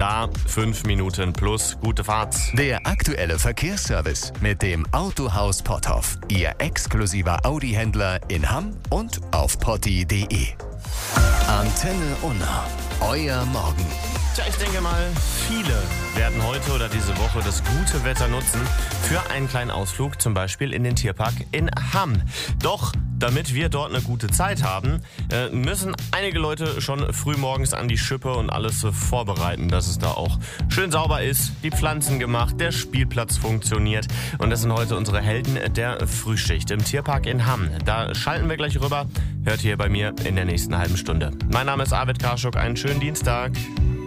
da 5 Minuten plus gute Fahrt. Der aktuelle Verkehrsservice mit dem Autohaus Potthoff. Ihr exklusiver Audi-Händler in Hamm und auf potti.de. Antenne Unna. Euer Morgen. Tja, ich denke mal, viele werden heute oder diese Woche das gute Wetter nutzen für einen kleinen Ausflug, zum Beispiel in den Tierpark in Hamm. Doch damit wir dort eine gute Zeit haben, müssen einige Leute schon früh morgens an die Schippe und alles vorbereiten, dass es da auch schön sauber ist, die Pflanzen gemacht, der Spielplatz funktioniert. Und das sind heute unsere Helden der Frühschicht im Tierpark in Hamm. Da schalten wir gleich rüber. Hört ihr bei mir in der nächsten halben Stunde. Mein Name ist Arvid Karschuk, einen schönen Dienstag.